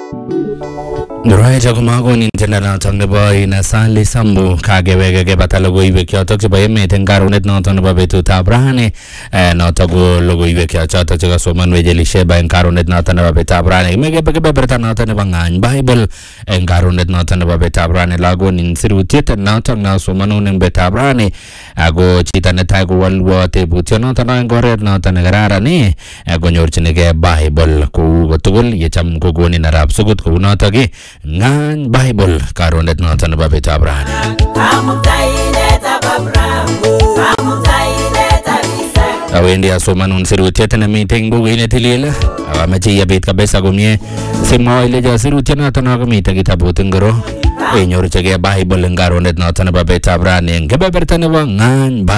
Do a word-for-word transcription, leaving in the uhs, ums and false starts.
Right, Jacomago Nintendo Tong boy na Sally Sambu Kagewege Batalogo Ivekio talks about me and Garonet not on Babetu Tabrani and not a go logo Ivekio Chata Soman Vejeli Sheba and Garonet not on Babetabrani. Make a better not on Bangan Bible and Garonet not on Babetabrani Lagoon in Sirutit and not on now Sumanun and Betabrani. I go Chitanetago World War Tebut not on Goret not on Garani. I go Yorchinege Bible Kugotul Yecham Gogon in Arab so good Kunatagi. Ngan Bible karonet na tan ba betabran awendi asomanun sirutiet na meeting bugine tilila awamachi yabit kabisa gumye simo ile ja sirutiet na tan ga meeting kitabutin garo enyor chege Bible ngaronet na tan ba betabran ngebe bertane wa ngan